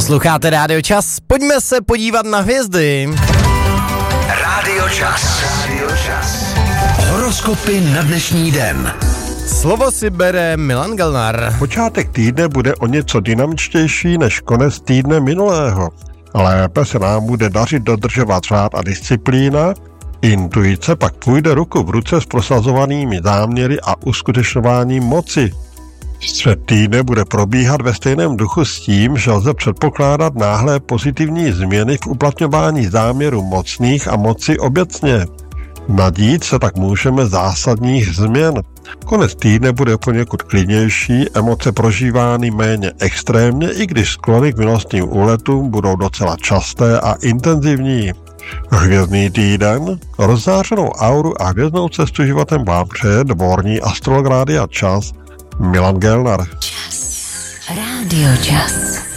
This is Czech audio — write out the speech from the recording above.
Posloucháte Rádio Čas, pojďme se podívat na hvězdy. Rádio Čas. Horoskopy na dnešní den. Slovo si bere Milan Gelnar. Počátek týdne bude o něco dynamičtější než konec týdne minulého. Lépe se nám bude dařit dodržovat řád a disciplína. Intuice pak půjde ruku v ruce s prosazovanými záměry a uskutečňováním moci. Střed týdne bude probíhat ve stejném duchu s tím, že lze předpokládat náhlé pozitivní změny v uplatňování záměrů mocných a moci obecně. Nadít se tak můžeme zásadních změn. Konec týdne bude poněkud klidnější, emoce prožívány méně extrémně, i když sklony k milostným úletům budou docela časté a intenzivní. Hvězdný týden, rozzářenou auru a hvězdnou cestu životem vám přeje dvorní astrolog Rádia Čas Milan Gelnar. Rádio Čas.